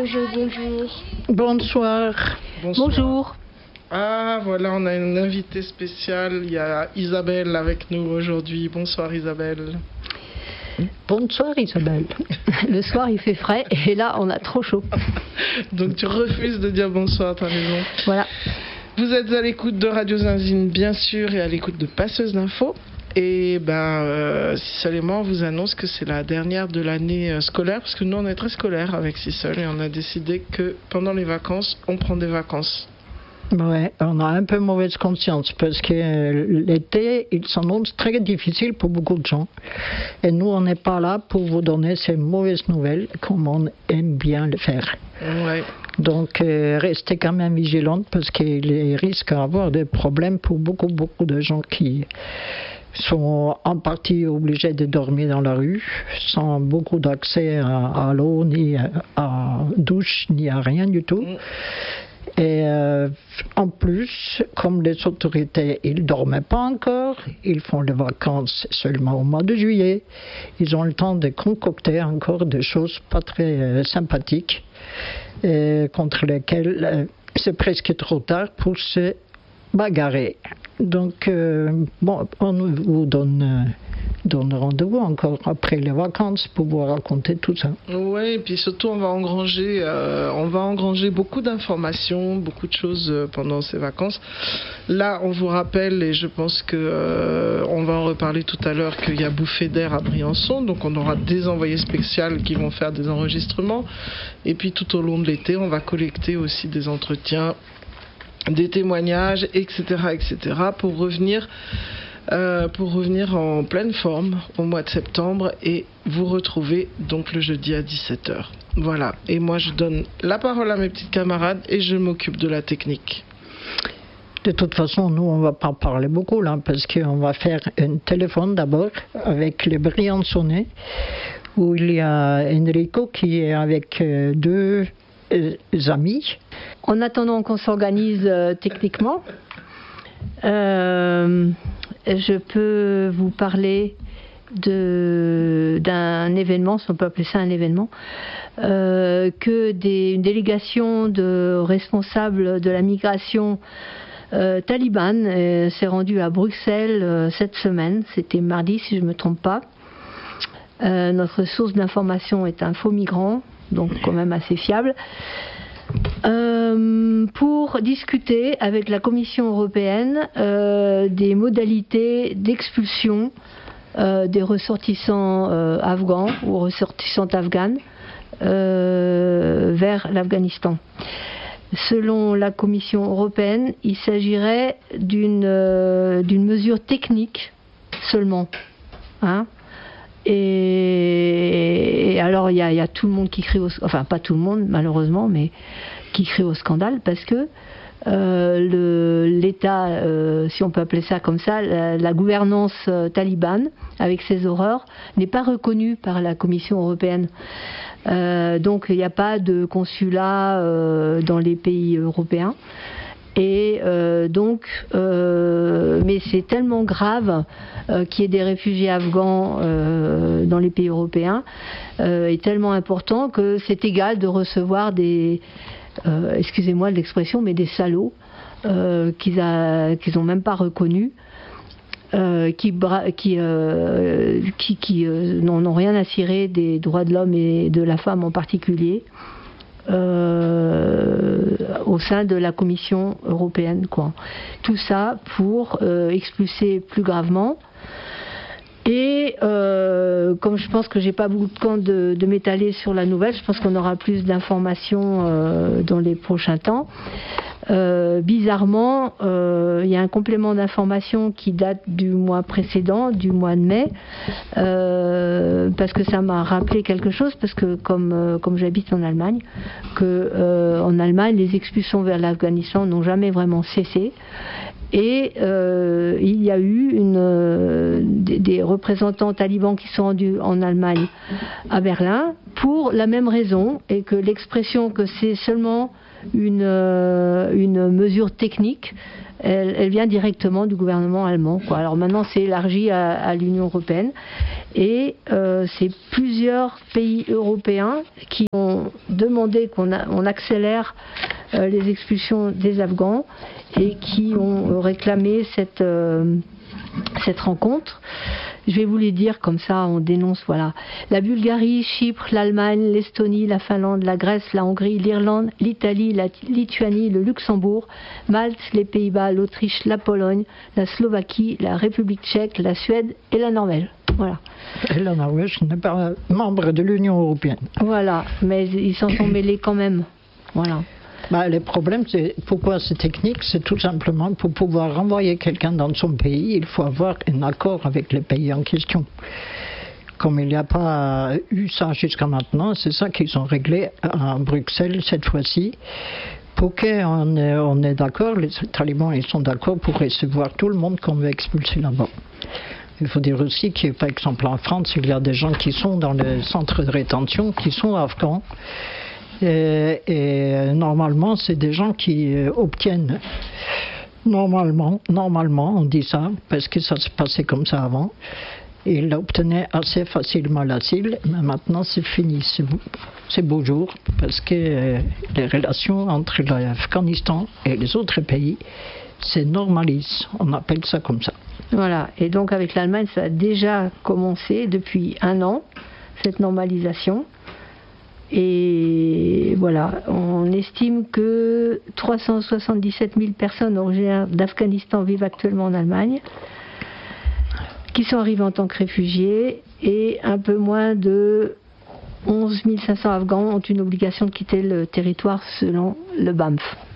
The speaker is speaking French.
bonjour. Bonsoir. Bonjour. Ah, voilà, on a une invitée spéciale. Il y a Isabelle avec nous aujourd'hui. Bonsoir Isabelle. Bonsoir Isabelle. Le soir il fait frais et là on a trop chaud. Donc tu refuses de dire bonsoir, t'as raison. Voilà. Vous êtes à l'écoute de Radio Zinzine bien sûr et à l'écoute de Passeuse d'Infos. Et Sissel et moi on vous annonce que c'est la dernière de l'année scolaire, parce que nous on est très scolaire avec Sissel et on a décidé que pendant les vacances on prend des vacances. Ouais, on a un peu mauvaise conscience parce que l'été, il s'annonce très difficile pour beaucoup de gens. Et nous, on n'est pas là pour vous donner ces mauvaises nouvelles comme on aime bien le faire. Ouais. Donc, restez quand même vigilantes parce qu'il risque d'avoir des problèmes pour beaucoup de gens qui sont en partie obligés de dormir dans la rue, sans beaucoup d'accès à l'eau, ni à douche, ni à rien du tout. Et en plus, comme les autorités, ils ne dorment pas encore, ils font les vacances seulement au mois de juillet, ils ont le temps de concocter encore des choses pas très sympathiques, contre lesquelles c'est presque trop tard pour se bagarrer. Donc, on vous donne rendez-vous encore après les vacances pour vous raconter tout ça. Oui, et puis surtout on va engranger beaucoup d'informations, beaucoup de choses pendant ces vacances. Là, on vous rappelle, et je pense que on va en reparler tout à l'heure, qu'il y a Bouffée d'air à Briançon, donc on aura des envoyés spéciaux qui vont faire des enregistrements. Et puis tout au long de l'été, on va collecter aussi des entretiens, des témoignages, etc., pour revenir en pleine forme au mois de septembre et vous retrouver donc le jeudi à 17h. Voilà, et moi je donne la parole à mes petites camarades et je m'occupe de la technique. De toute façon, nous, on ne va pas parler beaucoup là, parce qu'on va faire un téléphone d'abord avec les Briançonnais, où il y a Enrico qui est avec deux amis. En attendant qu'on s'organise techniquement, je peux vous parler d'un événement, si on peut appeler ça un événement, une délégation de responsables de la migration talibane s'est rendue à Bruxelles cette semaine, c'était mardi si je ne me trompe pas. Notre source d'information est Info Migrants, donc quand même assez fiable. Pour discuter avec la Commission européenne des modalités d'expulsion des ressortissants afghans ou ressortissantes afghanes vers l'Afghanistan. Selon la Commission européenne, il s'agirait d'une mesure technique seulement. Hein. Et alors il y a tout le monde qui crie enfin pas tout le monde malheureusement, mais qui crie au scandale parce que l'État, si on peut appeler ça comme ça, la gouvernance talibane avec ses horreurs n'est pas reconnue par la Commission européenne. Donc il n'y a pas de consulat dans les pays européens. Et mais c'est tellement grave qu'il y ait des réfugiés afghans dans les pays européens, est tellement important que c'est égal de recevoir des, excusez-moi de l'expression, mais des salauds qu'ils n'ont même pas reconnus, qui n'ont rien à cirer des droits de l'homme et de la femme en particulier. Au sein de la Commission européenne, quoi. Tout ça pour expulser plus gravement. Et comme je pense que j'ai pas beaucoup de temps de m'étaler sur la nouvelle, je pense qu'on aura plus d'informations dans les prochains temps. Bizarrement, il y a un complément d'information qui date du mois précédent, du mois de mai, parce que ça m'a rappelé quelque chose, parce que comme j'habite en Allemagne, en Allemagne, les expulsions vers l'Afghanistan n'ont jamais vraiment cessé. Et il y a eu des représentants talibans qui sont rendus en Allemagne, à Berlin, pour la même raison, et que l'expression que c'est seulement une mesure technique, elle vient directement du gouvernement allemand, quoi. Alors maintenant c'est élargi à l'Union européenne, et c'est plusieurs pays européens qui ont demandé qu'on accélère les expulsions des Afghans, et qui ont réclamé cette rencontre. Je vais vous les dire comme ça, on dénonce, voilà. La Bulgarie, Chypre, l'Allemagne, l'Estonie, la Finlande, la Grèce, la Hongrie, l'Irlande, l'Italie, la Lituanie, le Luxembourg, Malte, les Pays-Bas, l'Autriche, la Pologne, la Slovaquie, la République tchèque, la Suède et la Norvège. Voilà. Et la Norvège n'est pas membre de l'Union européenne. Voilà, mais ils s'en sont mêlés quand même. Voilà. Le problème, c'est pourquoi c'est technique, c'est tout simplement pour pouvoir renvoyer quelqu'un dans son pays, il faut avoir un accord avec les pays en question. Comme il n'y a pas eu ça jusqu'à maintenant, c'est ça qu'ils ont réglé à Bruxelles cette fois-ci. Pour qu'on est d'accord, les talibans ils sont d'accord pour recevoir tout le monde qu'on veut expulser là-bas. Il faut dire aussi que, par exemple, en France, il y a des gens qui sont dans le centre de rétention, qui sont afghans. Et normalement, c'est des gens qui obtiennent, normalement, on dit ça, parce que ça se passait comme ça avant, ils obtenaient assez facilement l'asile, mais maintenant c'est fini, c'est beau jour, parce que les relations entre l'Afghanistan et les autres pays se normalisent, on appelle ça comme ça. Voilà, et donc avec l'Allemagne, ça a déjà commencé depuis 1 an, cette normalisation. Et voilà, on estime que 377 000 personnes originaires d'Afghanistan vivent actuellement en Allemagne, qui sont arrivées en tant que réfugiés, et un peu moins de 11 500 Afghans ont une obligation de quitter le territoire selon le BAMF.